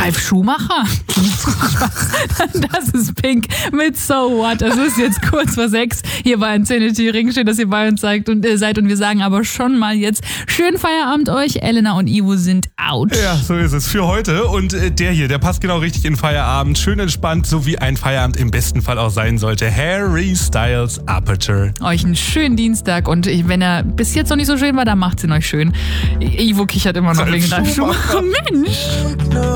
Ralf Schumacher. Das ist Pink mit So What. Es ist jetzt kurz vor 6 hier bei Infinity Ring. Schön, dass ihr bei uns seid und wir sagen aber schon mal jetzt schönen Feierabend euch. Elena und Ivo sind out. Ja, so ist es für heute. Und der hier, der passt genau richtig in Feierabend. Schön entspannt, so wie ein Feierabend im besten Fall auch sein sollte. Harry Styles, Aperture. Euch einen schönen Dienstag und wenn er bis jetzt noch nicht so schön war, dann macht's ihn euch schön. Ivo kichert immer noch wegen Ralf Schumacher. Mensch!